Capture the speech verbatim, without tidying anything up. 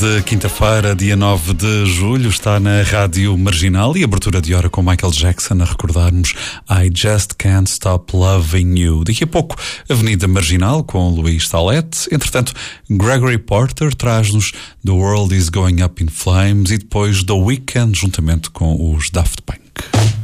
De quinta-feira, dia nove de julho, está na Rádio Marginal e abertura de hora com Michael Jackson a recordarmos I Just Can't Stop Loving You. Daqui a pouco, Avenida Marginal com Luís Salete. Entretanto, Gregory Porter traz-nos The World Is Going Up in Flames e depois The Weeknd juntamente com os Daft Punk.